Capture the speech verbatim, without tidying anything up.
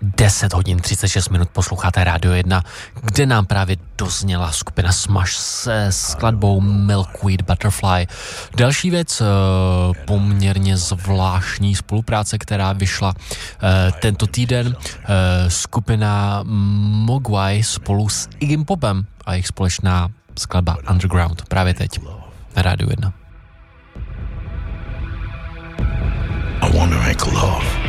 deset hodin třicet šest minut posloucháte Rádio jedna, kde nám právě dozněla skupina Smash se skladbou Milkweed Butterfly. Další věc, poměrně zvláštní spolupráce, která vyšla tento týden, skupina Mogwai spolu s Iggy Popem a jejich společná skladba Underground právě teď na Rádiu jedna. I wanna make love.